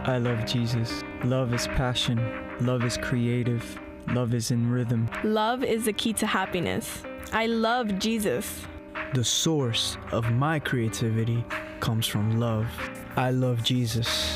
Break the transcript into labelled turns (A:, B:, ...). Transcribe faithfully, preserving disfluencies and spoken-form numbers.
A: I love Jesus. Love is passion. Love is creative. Love is in rhythm.
B: Love is the key to happiness. I love Jesus.
A: The source of my creativity comes from love. I love Jesus.